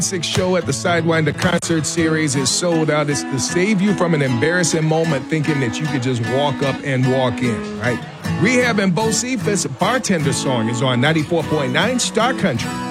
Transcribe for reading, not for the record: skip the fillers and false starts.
Six show at the Sidewinder concert series is sold out. It's to save you from an embarrassing moment thinking that you could just walk up and walk in, right? Rehab and Bo Cephas bartender song is on 94.9 Star Country.